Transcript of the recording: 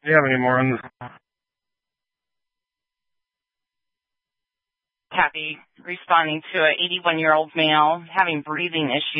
Do you have any more on this? Kathy responding to an 81-year-old male having breathing issues.